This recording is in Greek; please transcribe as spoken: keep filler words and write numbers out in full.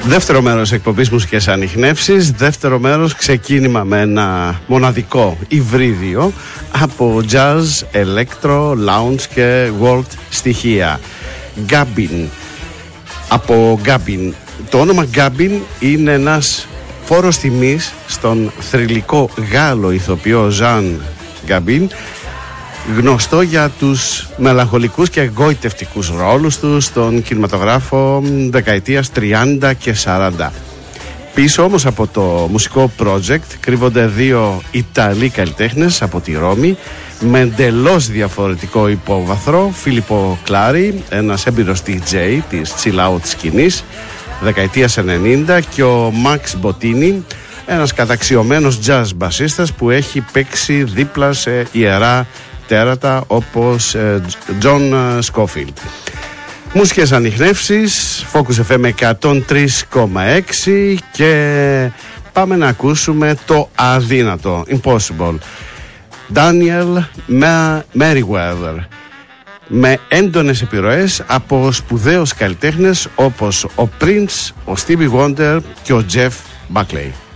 Δεύτερο μέρος εκπομπής Μουσικές Ανιχνεύσεις. Δεύτερο μέρος ξεκίνημα με ένα μοναδικό υβρίδιο από jazz, electro, lounge και world στοιχεία. Gabin. Από Gabin. Το όνομα Gabin είναι ένας φόρος τιμής στον θρυλικό Γάλλο ηθοποιό Ζαν Gabin, γνωστό για τους μελαγχολικούς και εγωιτευτικούς ρόλους του στον κινηματογράφο δεκαετίας τριάντα και σαράντα. Πίσω όμως από το μουσικό project κρύβονται δύο Ιταλοί καλλιτέχνες από τη Ρώμη με εντελώς διαφορετικό υπόβαθρο. Φίλιππο Κλάρι, ένας έμπειρος ντι τζέι της chill out σκηνής δεκαετίας ενενήντα, και ο Μαξ Μποτίνι, ένας καταξιωμένος jazz μπασίστας που έχει παίξει δίπλα σε ιερά τέρατα όπως Τζον Σκόφιλντ. Μουσικές Ανιχνεύσεις, Focus εφ εμ εκατόν τρία κόμμα έξι, και πάμε να ακούσουμε το αδύνατο, Impossible, Daniel Merriweather, με έντονες επιρροές από σπουδαίους καλλιτέχνες όπως ο Prince, ο Stevie Wonder και ο Jeff Buckley.